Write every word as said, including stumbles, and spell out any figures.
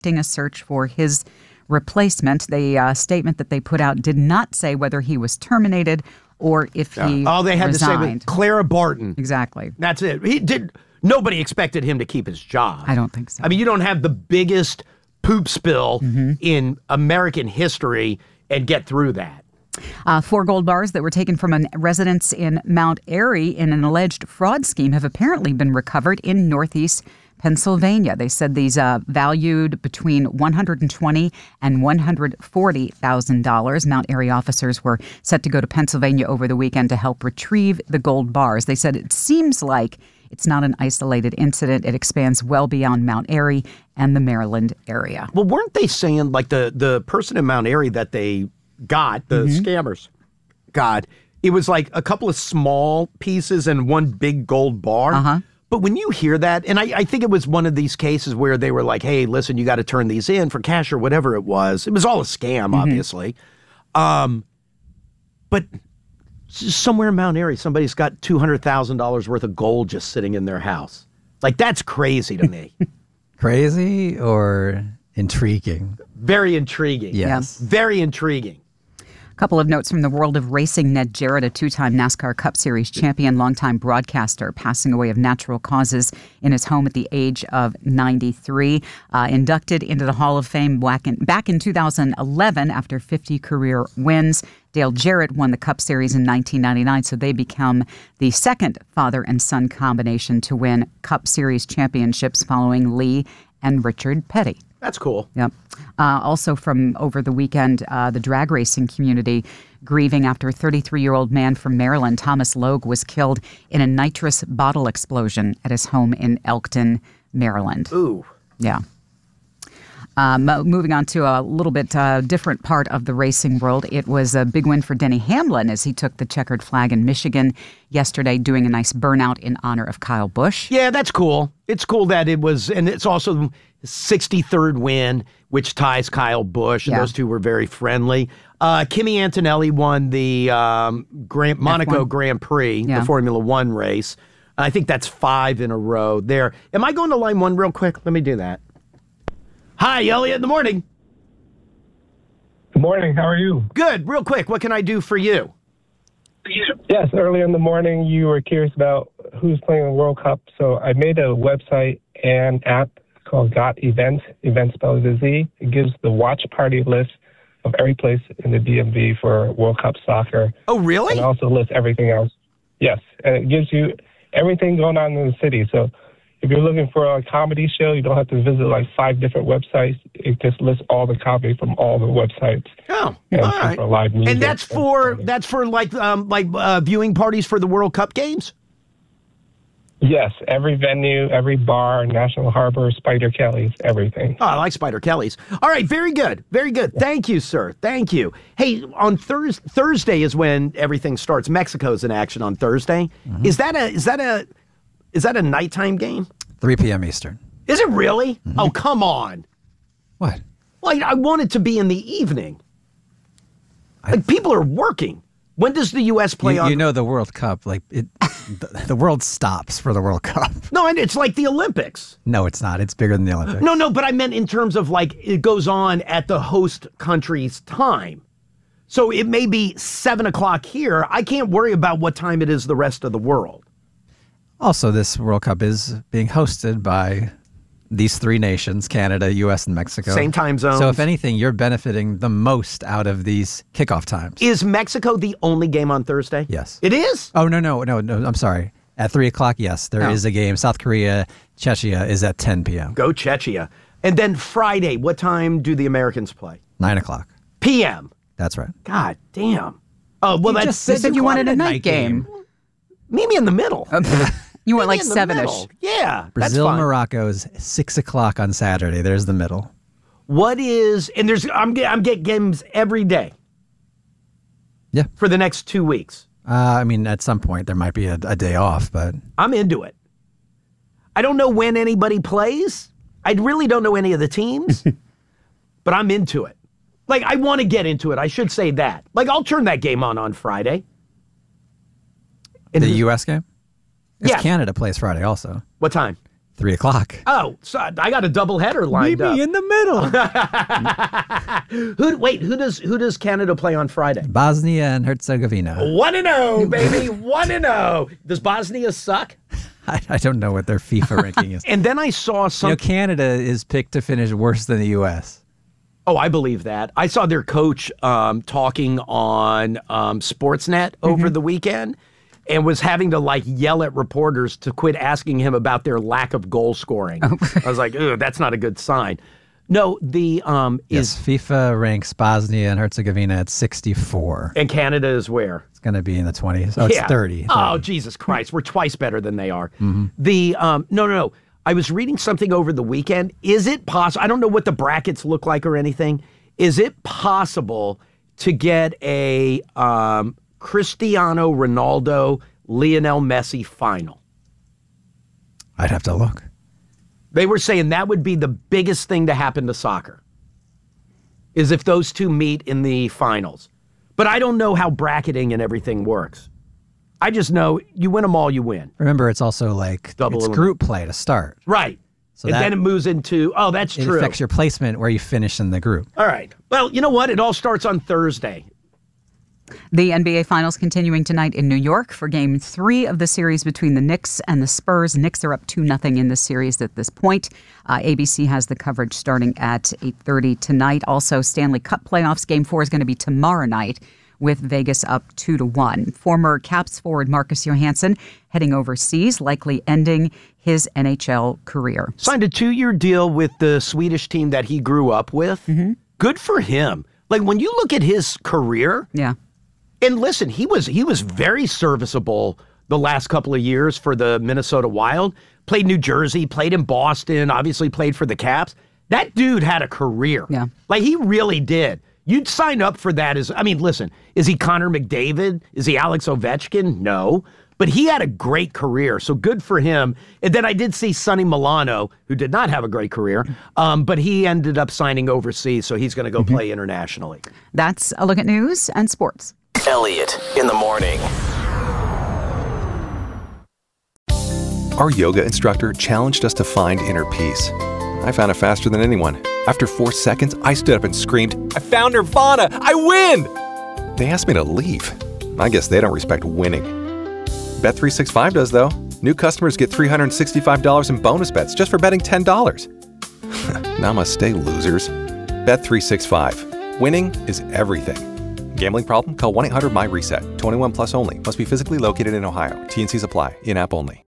conducting a search for his replacement. The uh, statement that they put out did not say whether he was terminated or if yeah. he All they had resigned. to say was Clara Barton. Exactly. That's it. He did. Nobody expected him to keep his job. I don't think so. I mean, you don't have the biggest poop spill mm-hmm. in American history and get through that. Uh, four gold bars that were taken from a residence in Mount Airy in an alleged fraud scheme have apparently been recovered in Northeast Pennsylvania. They said these uh, valued between one hundred twenty thousand dollars and one hundred forty thousand dollars. Mount Airy officers were set to go to Pennsylvania over the weekend to help retrieve the gold bars. They said it seems like it's not an isolated incident. It expands well beyond Mount Airy and the Maryland area. Well, weren't they saying, like, the, the person in Mount Airy that they got, the mm-hmm. scammers got, it was like a couple of small pieces and one big gold bar? Uh-huh. But when you hear that, and I, I think it was one of these cases where they were like, hey, listen, you got to turn these in for cash or whatever it was. It was all a scam, mm-hmm. obviously. Um, but somewhere in Mount Airy, somebody's got two hundred thousand dollars worth of gold just sitting in their house. Like, that's crazy to me. Crazy or intriguing? Very intriguing. Yes. Yeah. Very intriguing. Couple of notes from the world of racing. Ned Jarrett, a two-time NASCAR Cup Series champion, longtime broadcaster, passing away of natural causes in his home at the age of ninety-three. Uh, inducted into the Hall of Fame back in, back in two thousand eleven after fifty career wins. Dale Jarrett won the Cup Series in nineteen ninety-nine, so they become the second father and son combination to win Cup Series championships following Lee and Richard Petty. That's cool. Yep. Uh, also from over the weekend, uh, the drag racing community grieving after a thirty-three-year-old man from Maryland, Thomas Logue, was killed in a nitrous bottle explosion at his home in Elkton, Maryland. Ooh. Yeah. Um, moving on to a little bit uh, different part of the racing world, it was a big win for Denny Hamlin as he took the checkered flag in Michigan yesterday, doing a nice burnout in honor of Kyle Busch. Yeah, that's cool. It's cool that it was, and it's also his sixty-third win, which ties Kyle Busch, and Yeah. those two were very friendly. Uh, Kimi Antonelli won the um, Grand, Monaco F one. Grand Prix, Yeah. the Formula One race. I think that's five in a row there. Am I going to line one real quick? Let me do that. Hi, Elliot, in the morning. Good morning. How are you? Good. Real quick, what can I do for you? Yes, earlier in the morning, you were curious about who's playing the World Cup. So I made a website and app called Got Event, event spelled with a Z. It gives the watch party list of every place in the D M V for World Cup soccer. Oh, really? And also lists everything else. Yes, and it gives you everything going on in the city. So if you're looking for a comedy show, you don't have to visit like five different websites. It just lists all the comedy from all the websites. Oh, and all right. for live music. And that's for that's for like um like uh, viewing parties for the World Cup games? Yes, every venue, every bar, National Harbor, Spider Kelly's, everything. Oh, I like Spider Kelly's. All right, very good. Very good. Thank you, sir. Thank you. Hey, on Thurs Thursday is when everything starts. Mexico's in action on Thursday. Mm-hmm. Is that a is that a is that a nighttime game? three p.m. Eastern. Is it really? Mm-hmm. Oh, come on. What? Well, I, I want it to be in the evening. I, like, people are working. When does the U S play you, on? You know the World Cup, like it, the, the world stops for the World Cup. No, and it's like the Olympics. No, it's not. It's bigger than the Olympics. No, no, but I meant in terms of like it goes on at the host country's time. So it may be seven o'clock here. I can't worry about what time it is the rest of the world. Also, this World Cup is being hosted by these three nations, Canada, U S, and Mexico. Same time zones. So if anything, you're benefiting the most out of these kickoff times. Is Mexico the only game on Thursday? Yes. It is? Oh, no, no, no, no. I'm sorry. At three o'clock, yes, there Oh. is a game. South Korea, Czechia is at ten p.m. Go Czechia. And then Friday, what time do the Americans play? nine o'clock. P M. That's right. God damn. Oh, well, You that's... just You said said you wanted a night game. Meet me in the middle. You went Meet me like in the seven-ish. middle. Yeah, Brazil, that's fine. Morocco is six o'clock on Saturday. There's the middle. What is... And there's... I'm, get- I'm getting games every day. Yeah. For the next two weeks. Uh, I mean, at some point, there might be a, a day off, but... I'm into it. I don't know when anybody plays. I really don't know any of the teams. But I'm into it. Like, I want to get into it. I should say that. Like, I'll turn that game on on Friday. And The U S game? Because Yeah. Canada plays Friday also. What time? Three o'clock. Oh, so I got a doubleheader lined Meet up. me in the middle. who wait? Who does who does Canada play on Friday? Bosnia and Herzegovina. One and zero, baby. One and zero. Does Bosnia suck? I, I don't know what their FIFA ranking is. And then I saw You some. know, Canada is picked to finish worse than the U S. Oh, I believe that. I saw their coach um, talking on um, Sportsnet over Mm-hmm. the weekend, and was having to like yell at reporters to quit asking him about their lack of goal scoring. Oh. I was like, "Ugh, that's not a good sign." No, the um Yes, is FIFA ranks Bosnia and Herzegovina at sixty-four. and Canada is where? It's going to be in the twenties. Oh, it's Yeah. thirty. Oh, thirty. Jesus Christ. We're twice better than they are. The um no no no. I was reading something over the weekend. Is it possible? I don't know what the brackets look like or anything. Is it possible to get a um, Cristiano Ronaldo, Lionel Messi final? I'd have to look. They were saying that would be the biggest thing to happen to soccer, is if those two meet in the finals. But I don't know how bracketing and everything works. I just know you win them all, you win. Remember, it's also like Double it's eliminate. group play to start. Right. So and that- then it moves into, oh, that's It true. affects your placement where you finish in the group. All right. Well, you know what? It all starts on Thursday. The N B A Finals continuing tonight in New York for Game three of the series between the Knicks and the Spurs. Knicks are up two nothing in the series at this point. Uh, A B C has the coverage starting at eight thirty tonight. Also, Stanley Cup playoffs. Game four is going to be tomorrow night with Vegas up two to one. Former Caps forward Marcus Johansson heading overseas, likely ending his N H L career. Signed a two-year deal with the Swedish team that he grew up with. Mm-hmm. Good for him. Like, when you look at his career, Yeah. and listen, he was he was very serviceable the last couple of years for the Minnesota Wild. Played New Jersey, played in Boston, obviously played for the Caps. That dude had a career. Yeah. Like, he really did. You'd sign up for that as, I mean, listen, is he Connor McDavid? Is he Alex Ovechkin? No. But he had a great career, so good for him. And then I did see Sonny Milano, who did not have a great career, um, but he ended up signing overseas, so he's going to go Mm-hmm. play internationally. That's a look at news and sports. Elliot in the morning. Our yoga instructor challenged us to find inner peace. I found it faster than anyone. After four seconds, I stood up and screamed, "I found Nirvana! I win!" They asked me to leave. I guess they don't respect winning. Bet three sixty-five does, though. New customers get three hundred sixty-five dollars in bonus bets just for betting ten dollars. Namaste, losers. Bet three sixty-five. Winning is everything. Gambling problem? Call one eight hundred M Y RESET. twenty-one plus only. Must be physically located in Ohio. T and Cs apply. In-app only.